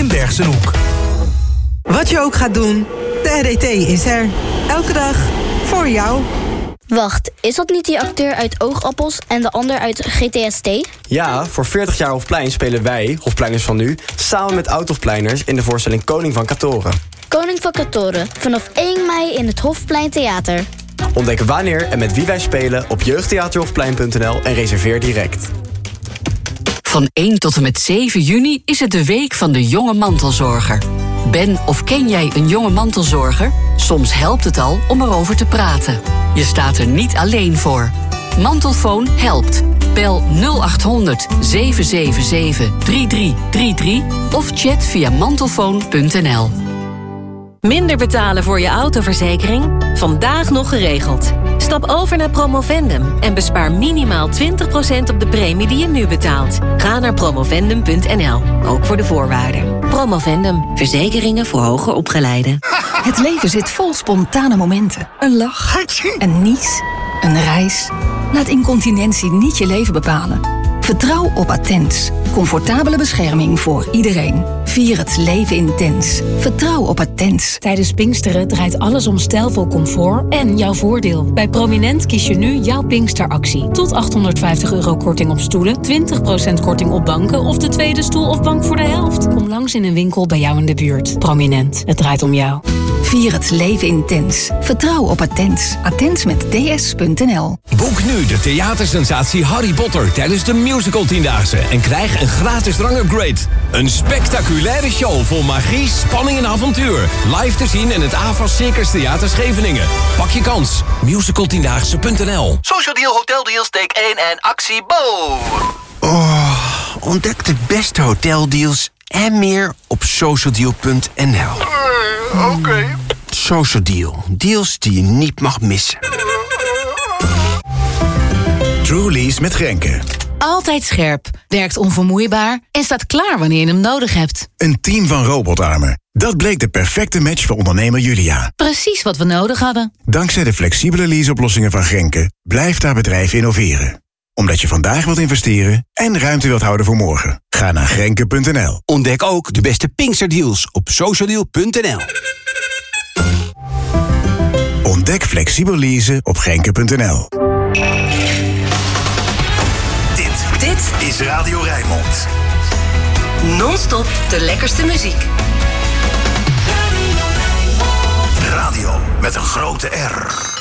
Bergsenhoek. Wat je ook gaat doen, de RET is er. Elke dag voor jou. Wacht, is dat niet die acteur uit Oogappels en de ander uit GTST? Ja, voor 40 jaar Hofplein spelen wij, Hofpleiners van nu, samen met oud-Hofpleiners in de voorstelling Koning van Katoren. Koning van Katoren, vanaf 1 mei in het Hofplein Theater. Ontdek wanneer en met wie wij spelen op jeugdtheaterhofplein.nl en reserveer direct. Van 1 tot en met 7 juni is het de week van de jonge mantelzorger. Ben of ken jij een jonge mantelzorger? Soms helpt het al om erover te praten. Je staat er niet alleen voor. Mantelfoon helpt. Bel 0800 777 3333 of chat via mantelfoon.nl. Minder betalen voor je autoverzekering? Vandaag nog geregeld. Stap over naar Promovendum en bespaar minimaal 20% op de premie die je nu betaalt. Ga naar promovendum.nl, ook voor de voorwaarden. Promovendum, verzekeringen voor hoger opgeleiden. Het leven zit vol spontane momenten. Een lach, een nies, een reis. Laat incontinentie niet je leven bepalen. Vertrouw op Attens. Comfortabele bescherming voor iedereen. Vier het leven intens. Vertrouw op Attens. Tijdens Pinksteren draait alles om stijlvol comfort en jouw voordeel. Bij Prominent kies je nu jouw Pinksteractie. Tot €850 korting op stoelen, 20% korting op banken of de tweede stoel of bank voor de helft. Kom langs in een winkel bij jou in de buurt. Prominent, het draait om jou. Vier het leven intens. Vertrouw op Attens. Attens met ds.nl. Boek nu de theatersensatie Harry Potter tijdens de Musical 10-daagse en krijg een gratis drangupgrade. Een spectaculaire show vol magie, spanning en avontuur. Live te zien in het AVAS Circus Theater Scheveningen. Pak je kans. Musical10daagse.nl. Social Deal, Hotel Deals, take 1 en actie Bo. Ontdek de beste hoteldeals en meer op socialdeal.nl. Oké. Social Deal. Deals die je niet mag missen. Truly's met Grenke. Altijd scherp, werkt onvermoeibaar en staat klaar wanneer je hem nodig hebt. Een team van robotarmen. Dat bleek de perfecte match voor ondernemer Julia. Precies wat we nodig hadden. Dankzij de flexibele leaseoplossingen van Grenke blijft haar bedrijf innoveren. Omdat je vandaag wilt investeren en ruimte wilt houden voor morgen. Ga naar Grenke.nl. Ontdek ook de beste Pinksterdeals op socialdeal.nl. Ontdek flexibel leasen op Grenke.nl. Dit is Radio Rijnmond. Non-stop de lekkerste muziek. Radio met een grote R.